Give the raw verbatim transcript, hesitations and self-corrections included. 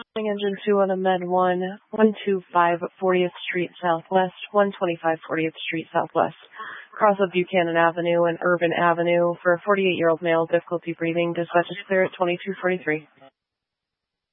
Engine two on a Med one, one two five fortieth Street Southwest, one twenty-five fortieth Street Southwest. Cross of Buchanan Avenue and Urban Avenue for a forty-eight-year-old male, difficulty breathing. Dispatch is clear at twenty-two forty-three.